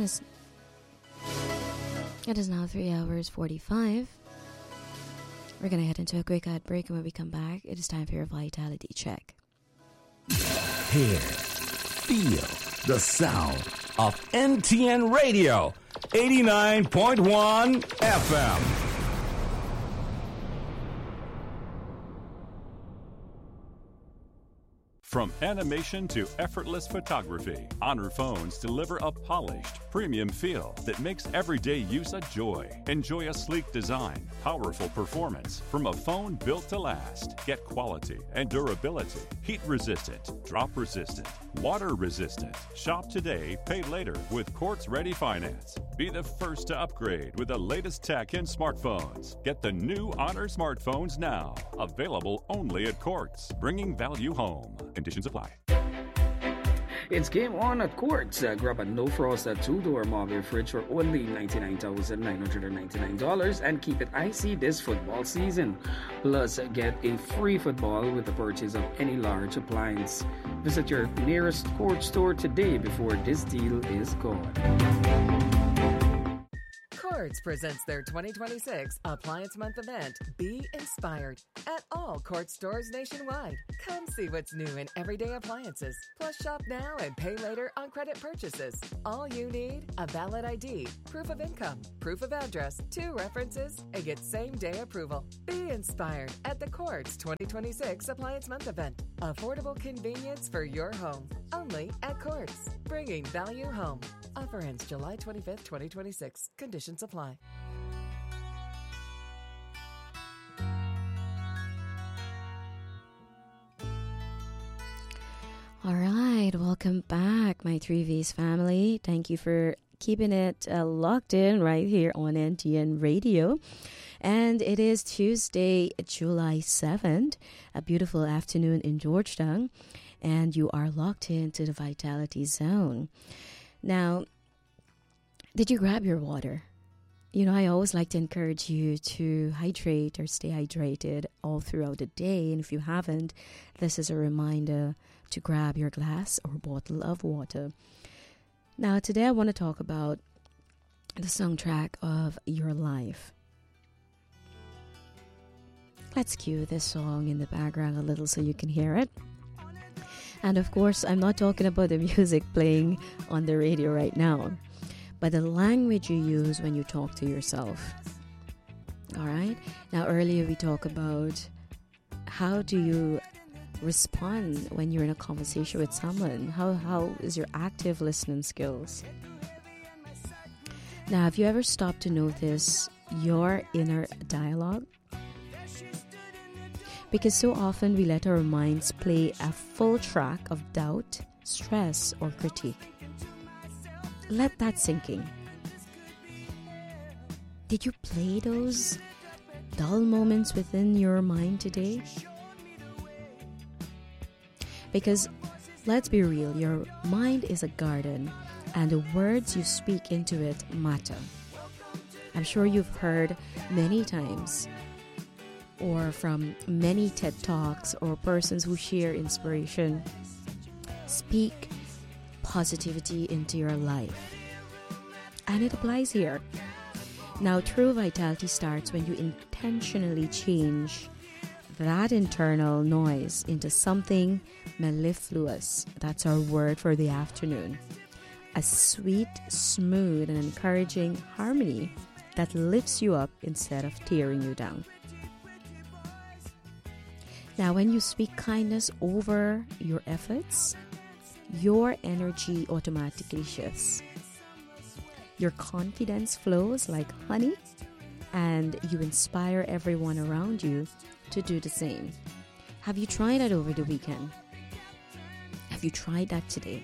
is now 3 hours 45. We're going to head into a quick ad break, and when we come back, it is time for your vitality check. Hear, feel the sound of NTN Radio, 89.1 FM. From animation to effortless photography, Honor phones deliver a polished, premium feel that makes everyday use a joy. Enjoy a sleek design, powerful performance from a phone built to last. Get quality and durability, heat-resistant, drop-resistant, water-resistant. Shop today, pay later with Quartz-ready finance. Be the first to upgrade with the latest tech in smartphones. Get the new Honor smartphones now. Available only at Quartz, bringing value home. Conditions apply. It's game on at Quartz. Grab a no-frost 2-door Marvel fridge for only $99,999 and keep it icy this football season. Plus, get a free football with the purchase of any large appliance. Visit your nearest Quartz store today before this deal is gone. Quartz presents their 2026 Appliance Month event, Be Inspired, at all Quartz stores nationwide. Come see what's new in everyday appliances. Plus, shop now and pay later on credit purchases. All you need, a valid ID, proof of income, proof of address, 2 references, and get same-day approval. Be inspired at the Quartz 2026 Appliance Month event. Affordable convenience for your home. Only at Quartz. Bringing value home. Offer ends July 25th, 2026. Conditions apply. All right, welcome back, my 3Vs family. Thank you for keeping it locked in right here on NTN Radio. And it is Tuesday, July 7th, a beautiful afternoon in Georgetown, and you are locked into the Vitality Zone. Now, did you grab your water? You know, I always like to encourage you to hydrate or stay hydrated all throughout the day. And if you haven't, this is a reminder to grab your glass or bottle of water. Now, today I want to talk about the soundtrack of your life. Let's cue this song in the background a little so you can hear it. And of course, I'm not talking about the music playing on the radio right now, but the language you use when you talk to yourself. All right? Now, earlier we talked about how do you respond when you're in a conversation with someone? How is your active listening skills? Now, have you ever stopped to notice your inner dialogue? Because so often we let our minds play a full track of doubt, stress, or critique. Let that sink in. Did you play those dull moments within your mind today? Because let's be real, your mind is a garden and the words you speak into it matter. I'm sure you've heard many times or from many TED Talks or persons who share inspiration. Speak positivity into your life. And it applies here. Now, true vitality starts when you intentionally change that internal noise into something mellifluous. That's our word for the afternoon. A sweet, smooth, and encouraging harmony that lifts you up instead of tearing you down. Now, when you speak kindness over your efforts, your energy automatically shifts. Your confidence flows like honey, and you inspire everyone around you to do the same. Have you tried that over the weekend? Have you tried that today?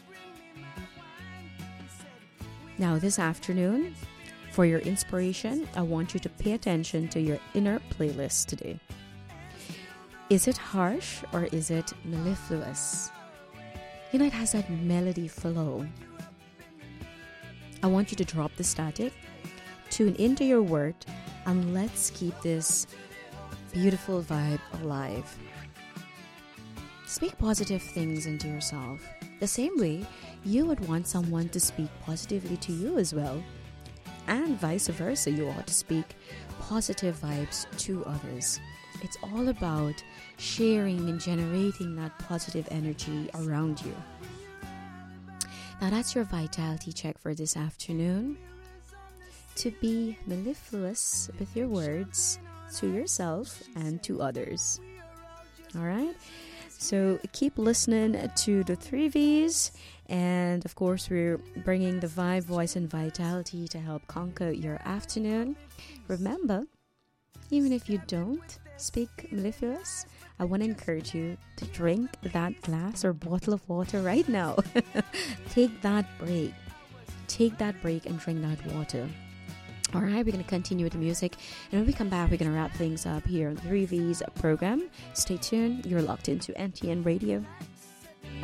Now, this afternoon, for your inspiration, I want you to pay attention to your inner playlist today. Is it harsh or is it mellifluous? You know, it has that melody flow. I want you to drop the static, tune into your word, and let's keep this beautiful vibe alive. Speak positive things into yourself. The same way, you would want someone to speak positively to you as well. And vice versa, you ought to speak positive vibes to others. It's all about sharing and generating that positive energy around you. Now that's your vitality check for this afternoon. To be mellifluous with your words to yourself and to others. Alright? So keep listening to the 3 V's. And of course, we're bringing the vibe, voice, and vitality to help conquer your afternoon. Remember, even if you don't speak mellifluous, I want to encourage you to drink that glass or bottle of water right now. Take that break. Take that break and drink that water. All right, we're going to continue with the music. And when we come back, we're going to wrap things up here on the 3 V's program. Stay tuned. You're locked into NTN Radio.